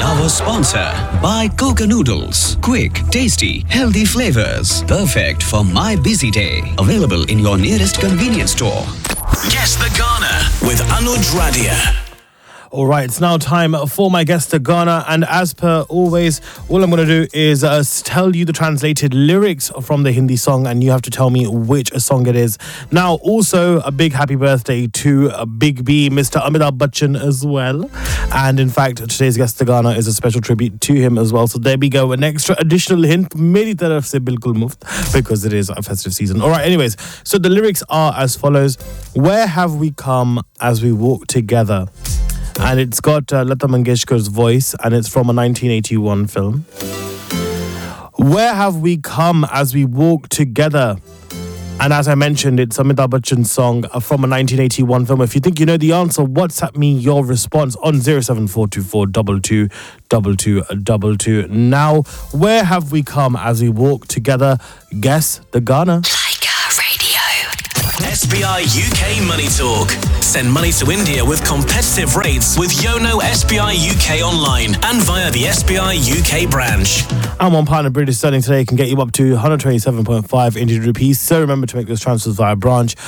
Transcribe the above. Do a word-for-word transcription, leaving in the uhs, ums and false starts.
Our sponsor, Buy Coca Noodles. Quick, tasty, healthy flavors. Perfect for my busy day. Available in your nearest convenience store. Guess the Ghana with Anuj Radia. All right, it's now time for my Guess the Ghana, and as per always, all I'm going to do is uh, tell you the translated lyrics from the Hindi song, and you have to tell me which song it is. Now, also, a big happy birthday to uh, Big B, Mister Amitabh Bachchan as well. And in fact, today's Guess the Ghana is a special tribute to him as well. So there we go, an extra additional hint, meri taraf se bilkul muft, because it is a festive season. All right, anyways, so the lyrics are as follows. Where have we come as we walk together? And it's got uh, Lata Mangeshkar's voice, and it's from a nineteen eighty-one film. Where have we come as we walk together? And as I mentioned, it's Amitabh Bachchan's song uh, from a nineteen eighty-one film. If you think you know the answer, WhatsApp me your response on zero seven four two four two two two two two two. Now, where have we come as we walk together? Guess the Ghana. S B I U K Money Talk. Send money to India with competitive rates with Yono S B I U K online and via the S B I U K branch. And one pound of British sterling today can get you up to one hundred twenty-seven point five Indian rupees. So remember to make those transfers via branch.